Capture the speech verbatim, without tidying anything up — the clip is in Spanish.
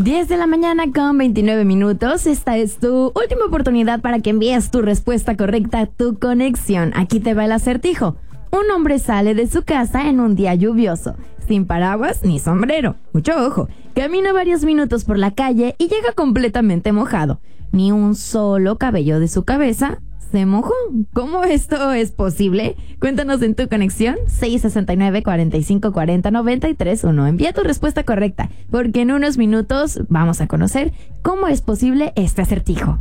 diez de la mañana con veintinueve minutos. Esta es tu última oportunidad para que envíes tu respuesta correcta a tu conexión. Aquí te va el acertijo. Un hombre sale de su casa en un día lluvioso, sin paraguas ni sombrero. Mucho ojo. Camina varios minutos por la calle y llega completamente mojado. Ni un solo cabello de su cabeza se mojó. ¿Cómo esto es posible? Cuéntanos en tu conexión seis sesenta y nueve, cuarenta y cinco, cuarenta, noventa y tres uno. Envía tu respuesta correcta, porque en unos minutos vamos a conocer cómo es posible este acertijo.